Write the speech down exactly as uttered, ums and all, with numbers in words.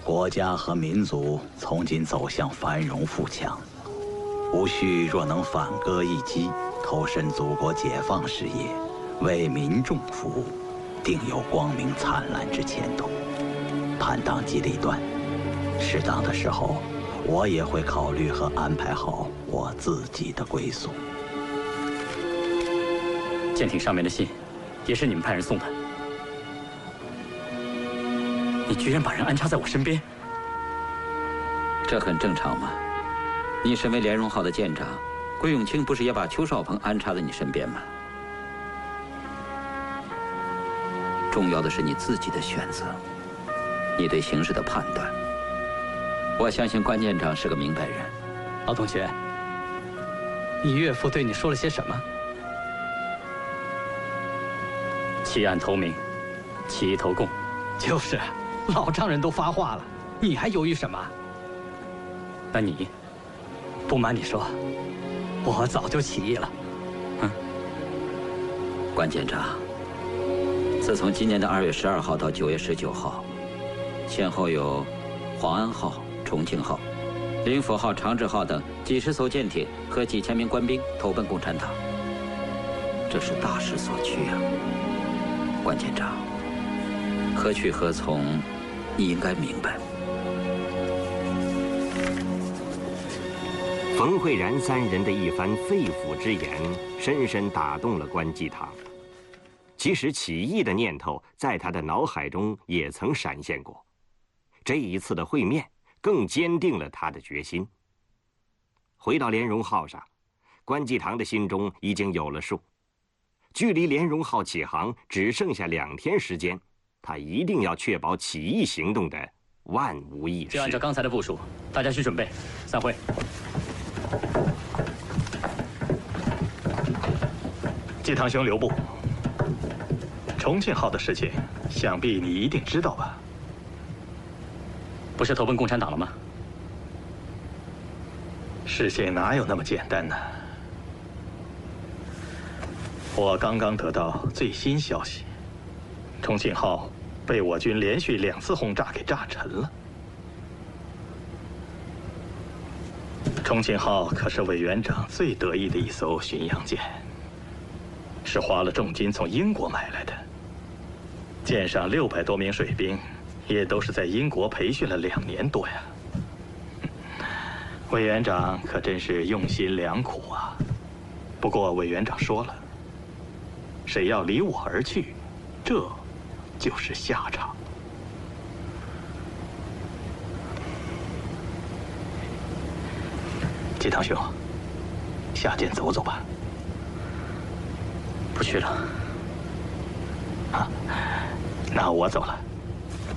国家和民族从今走向繁荣富强。戊戌若能反戈一击，投身祖国解放事业，为民众服务，定有光明灿烂之前途。判当机立断，适当的时候，我也会考虑和安排好我自己的归宿。 舰艇上面的信，也是你们派人送的。你居然把人安插在我身边， 这很正常嘛。你身为连荣号的舰长，桂永清不是也把邱少鹏安插在你身边吗？重要的是你自己的选择，你对形势的判断。我相信关舰长是个明白人。 老同学，你岳父对你说了些什么？弃暗投明，弃一投共。就是，老丈人都发话了，你还犹豫什么？那你，不瞒你说，我早就起义了。嗯， 关舰长，自从今年的二月十二号到九月十九号，先后有黄安号、重庆号、灵府号、长治号等几十艘舰艇和几千名官兵投奔共产党，这是大势所趋啊！关舰长，何去何从，你应该明白。 冯慧然三人的一番肺腑之言，深深打动了关继堂。其实起义的念头在他的脑海中也曾闪现过，这一次的会面更坚定了他的决心。回到连荣号上，关继堂的心中已经有了数，距离连荣号起航只剩下两天时间，他一定要确保起义行动的万无一失。 就按照刚才的部署，大家去准备，散会。 季堂兄留步。重庆号的事情，想必你一定知道吧？ 不是投奔共产党了吗？ 事情哪有那么简单呢？我刚刚得到最新消息，重庆号被我军连续两次轰炸给炸沉了。重庆号可是委员长最得意的一艘巡洋舰，是花了重金从英国买来的。舰上六百多名水兵，也都是在英国培训了两年多呀。委员长可真是用心良苦啊。不过委员长说了，谁要离我而去，这就是下场。季堂兄，下舰走走吧。 不去了。 啊，那我走了。